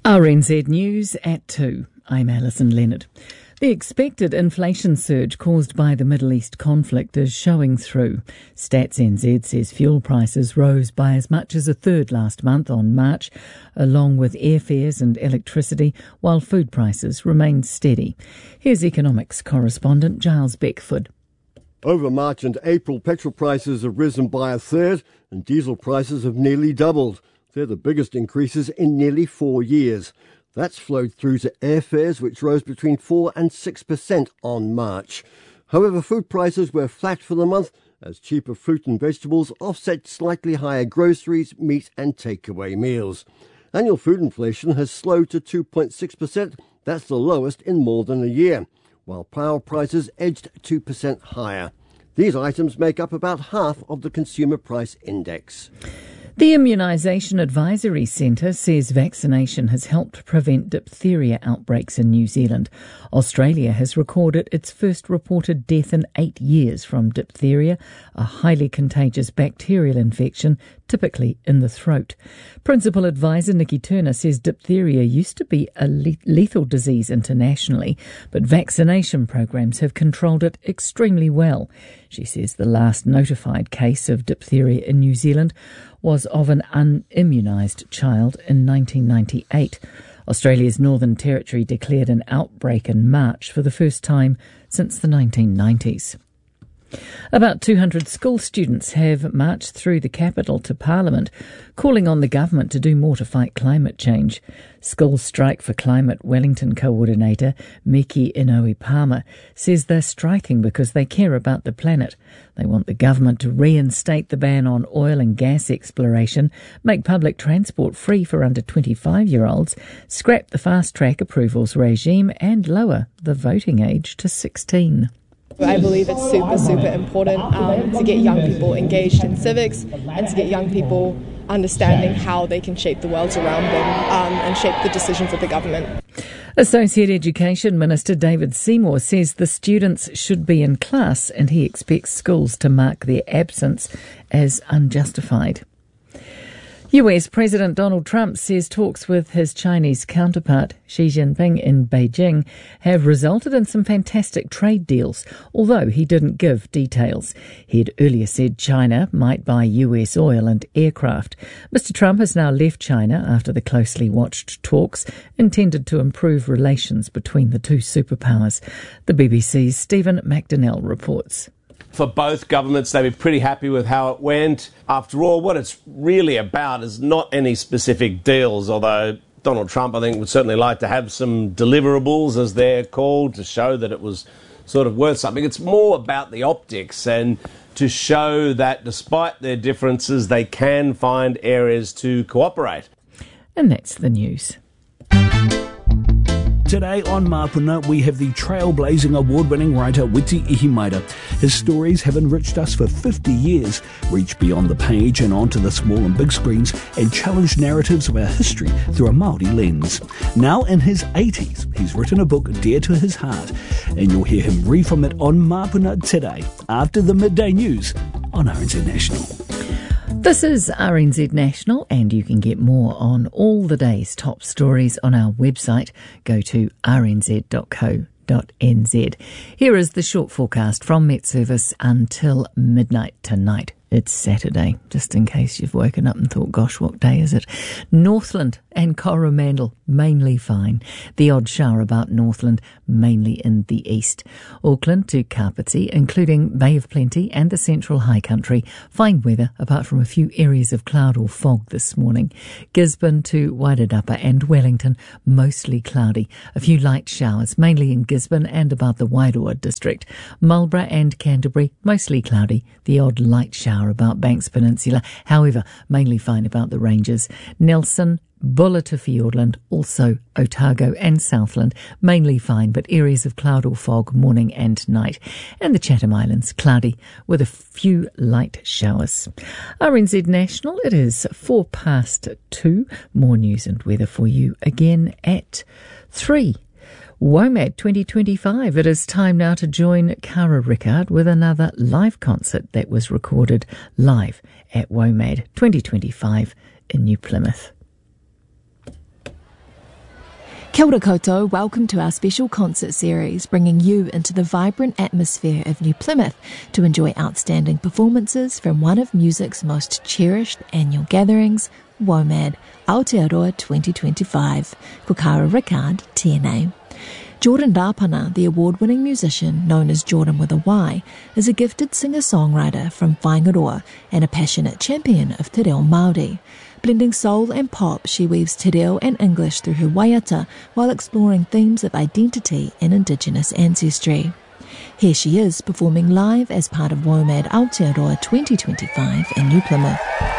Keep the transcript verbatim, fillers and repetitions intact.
R N Z News at two. I'm Alison Leonard. The expected inflation surge caused by the Middle East conflict is showing through. Stats N Z says fuel prices rose by as much as a third last month on March, along with airfares and electricity, while food prices remained steady. Here's economics correspondent Giles Beckford. Over March and April, petrol prices have risen by a third and diesel prices have nearly doubled. They're the biggest increases in nearly four years. That's flowed through to airfares, which rose between four and six percent on March. However, food prices were flat for the month as cheaper fruit and vegetables offset slightly higher groceries, meat and takeaway meals. Annual food inflation has slowed to two point six percent. That's the lowest in more than a year, while power prices edged two percent higher. These items make up about half of the Consumer Price Index. The Immunisation Advisory Centre says vaccination has helped prevent diphtheria outbreaks in New Zealand. Australia has recorded its first reported death in eight years from diphtheria, a highly contagious bacterial infection, typically in the throat. Principal Advisor Nikki Turner says diphtheria used to be a le- lethal disease internationally, but vaccination programs have controlled it extremely well. She says the last notified case of diphtheria in New Zealand was of an unimmunised child in nineteen ninety-eight. Australia's Northern Territory declared an outbreak in March for the first time since the nineteen nineties. About two hundred school students have marched through the capital to Parliament, calling on the government to do more to fight climate change. School Strike for Climate Wellington coordinator Miki Inoue-Palmer says they're striking because they care about the planet. They want the government to reinstate the ban on oil and gas exploration, make public transport free for under twenty-five-year-olds, scrap the fast-track approvals regime and lower the voting age to sixteen. I believe it's super, super important um, to get young people engaged in civics and to get young people understanding how they can shape the world around them um, and shape the decisions of the government. Associate Education Minister David Seymour says the students should be in class and he expects schools to mark their absence as unjustified. U S President Donald Trump says talks with his Chinese counterpart Xi Jinping in Beijing have resulted in some fantastic trade deals, although he didn't give details. He had earlier said China might buy U S oil and aircraft. Mister Trump has now left China after the closely watched talks intended to improve relations between the two superpowers. The B B C's Stephen McDonnell reports. For both governments, they were pretty happy with how it went. After all, what it's really about is not any specific deals, although Donald Trump, I think, would certainly like to have some deliverables, as they're called, to show that it was sort of worth something. It's more about the optics and to show that despite their differences, they can find areas to cooperate. And that's the news. Today on Mapuna, we have the trailblazing award-winning writer Witi Ihimaera. His stories have enriched us for fifty years, reached beyond the page and onto the small and big screens, and challenged narratives of our history through a Māori lens. Now in his eighties, he's written a book dear to his heart, and you'll hear him read from it on Mapuna today, after the midday news on R N Z National. This is R N Z National, and you can get more on all the day's top stories on our website. Go to r n z dot co dot n z. Here is the short forecast from Met Service until midnight tonight. It's Saturday, just in case you've woken up and thought, gosh, what day is it? Northland and Coromandel, mainly fine. The odd shower about Northland, mainly in the east. Auckland to Kapiti, including Bay of Plenty and the Central High Country, fine weather apart from a few areas of cloud or fog this morning. Gisborne to Wairarapa and Wellington, mostly cloudy. A few light showers, mainly in Gisborne and about the Wairoa district. Marlborough and Canterbury, mostly cloudy. The odd light shower about Banks Peninsula, however, mainly fine about the ranges. Nelson, Bulla to Fiordland, also Otago and Southland, mainly fine, but areas of cloud or fog morning and night. And the Chatham Islands, cloudy with a few light showers. R N Z National, it is four past two. More news and weather for you again at three. WOMAD twenty twenty-five. It is time now to join Cara Rickard with another live concert that was recorded live at WOMAD twenty twenty-five in New Plymouth. Kia ora koutou, welcome to our special concert series, bringing you into the vibrant atmosphere of New Plymouth to enjoy outstanding performances from one of music's most cherished annual gatherings, WOMAD, Aotearoa twenty twenty-five, Ko Kara Rickard, tēnei. Jordan Rapana, the award-winning musician known as Jordan with a Y, is a gifted singer-songwriter from Whaingaroa and a passionate champion of te reo Māori. Blending soul and pop, she weaves te reo and English through her waiata while exploring themes of identity and Indigenous ancestry. Here she is performing live as part of WOMAD Aotearoa twenty twenty-five in New Plymouth.